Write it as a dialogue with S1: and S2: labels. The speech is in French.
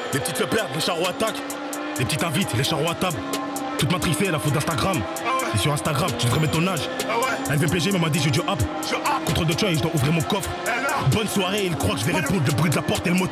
S1: Les petites se perdent, les charros attaquent. Les petites invitent, les charros à table. Toute matrixée, la faute d'Instagram. Et sur Instagram, tu devrais mettre ton âge. La LVPG m'a dit j'ai du hap. Contre de tuer, je dois ouvrir mon coffre. Bonne soirée, il croit que je vais répondre. Le bruit de la porte et le moteur.